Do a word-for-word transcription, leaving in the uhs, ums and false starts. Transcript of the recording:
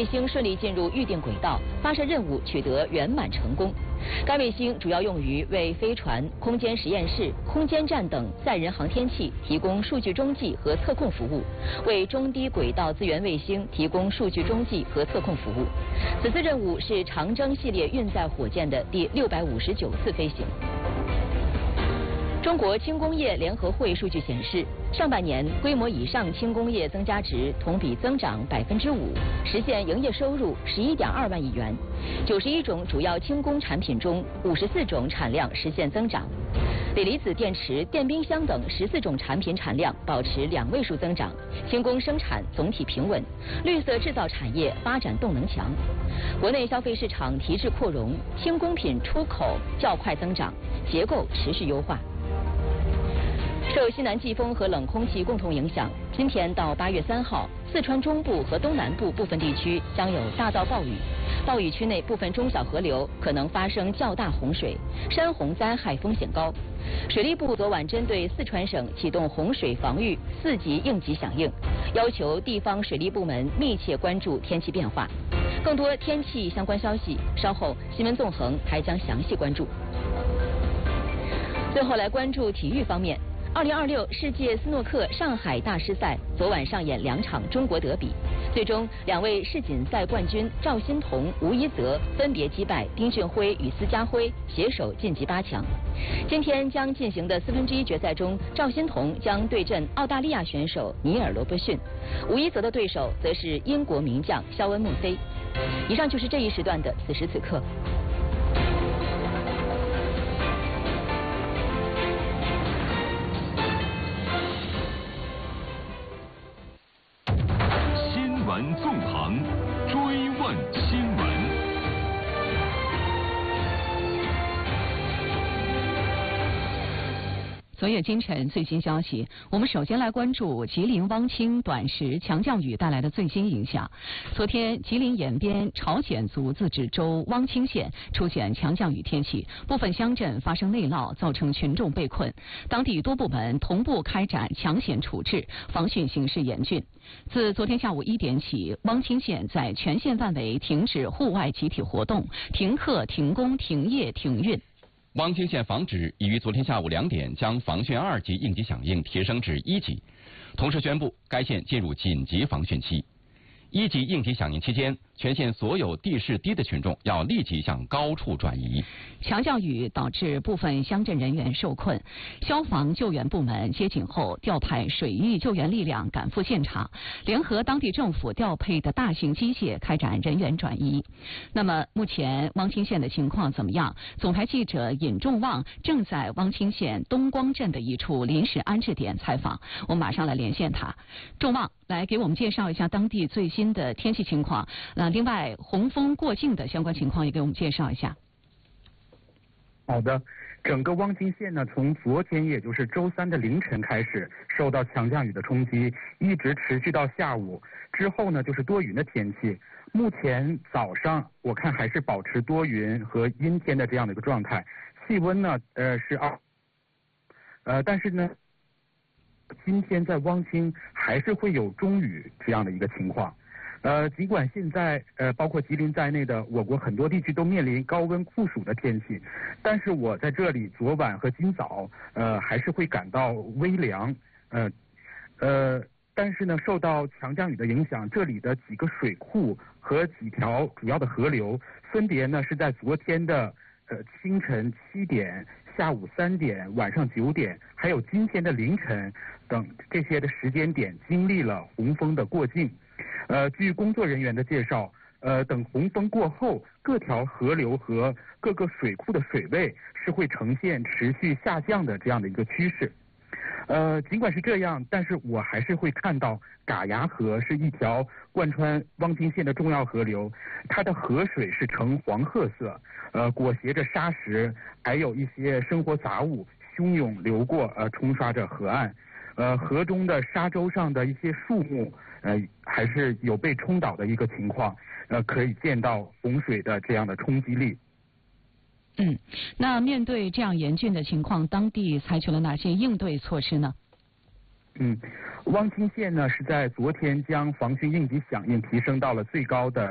卫星顺利进入预定轨道，发射任务取得圆满成功。该卫星主要用于为飞船、空间实验室、空间站等载人航天器提供数据中继和测控服务，为中低轨道资源卫星提供数据中继和测控服务。此次任务是长征系列运载火箭的第六百五十九次飞行。中国轻工业联合会数据显示，上半年规模以上轻工业增加值同比增长百分之五，实现营业收入十一点二万亿元。九十一种主要轻工产品中，五十四种产量实现增长。锂离子电池、电冰箱等十四种产品产量保持两位数增长，轻工生产总体平稳，绿色制造产业发展动能强。国内消费市场提质扩容，轻工品出口较快增长，结构持续优化。受西南季风和冷空气共同影响，今天到八月三号，四川中部和东南部部分地区将有大到暴雨，暴雨区内部分中小河流可能发生较大洪水，山洪灾害风险高。水利部昨晚针对四川省启动洪水防御四级应急响应，要求地方水利部门密切关注天气变化。更多天气相关消息，稍后新闻纵横还将详细关注。最后来关注体育方面。二零二六世界斯诺克上海大师赛昨晚上演两场中国德比，最终两位世锦赛冠军赵心童、吴一泽分别击败丁俊晖与司家辉，携手晋级八强。今天将进行的四分之一决赛中，赵心童将对阵澳大利亚选手尼尔罗伯逊，吴一泽的对手则是英国名将肖恩穆菲。以上就是这一时段的此时此刻。 纵横追问新闻。 昨夜今晨最新消息，我们首先来关注吉林汪清短时强降雨带来的最新影响。昨天，吉林延边朝鲜族自治州汪清县出现强降雨天气，部分乡镇发生内涝，造成群众被困。当地多部门同步开展抢险处置，防汛形势严峻。自昨天下午一点起，汪清县在全县范围停止户外集体活动，停课、停工、停业、停运。 汪清县防指已于昨天下午两点将防汛二级应急响应提升至一级，同时宣布该县进入紧急防汛期。一级应急响应期间，全县所有地势低的群众要立即向高处转移。 强降雨导致部分乡镇人员受困，消防救援部门接警后调派水域救援力量赶赴现场，联合当地政府调配的大型机械开展人员转移。那么目前汪清县的情况怎么样？总台记者尹仲旺正在汪清县东光镇的一处临时安置点采访，我们马上来连线他。仲旺，来给我们介绍一下当地最新的天气情况。那另外，洪峰过境的相关情况也给我们介绍一下。 好的，整个汪清县呢，从昨天也就是周三的凌晨开始受到强降雨的冲击，一直持续到下午。之后呢，就是多云的天气。目前早上我看还是保持多云和阴天的这样的一个状态，气温呢，呃是二，呃，但是呢，今天在汪清还是会有中雨这样的一个情况。呃，尽管现在呃包括吉林在内的我国很多地区都面临高温酷暑的天气，但是我在这里昨晚和今早呃还是会感到微凉，呃呃，但是呢，受到强降雨的影响，这里的几个水库和几条主要的河流，分别呢是在昨天的呃清晨七点、下午三点、晚上九点，还有今天的凌晨等这些的时间点，经历了洪峰的过境。呃，据工作人员的介绍，呃，等洪峰过后，各条河流和各个水库的水位是会呈现持续下降的这样的一个趋势。呃，尽管是这样，但是我还是会看到嘎牙河是一条贯穿汪清县的重要河流，它的河水是呈黄褐色，呃，裹挟着沙石，还有一些生活杂物汹涌流过，呃，冲刷着河岸。呃，河中的沙洲上的一些树木，呃，还是有被冲倒的一个情况，呃，可以见到洪水的这样的冲击力。 嗯，那面对这样严峻的情况，当地采取了哪些应对措施呢？ 嗯，汪清县呢是在昨天将防汛应急响应提升到了最高的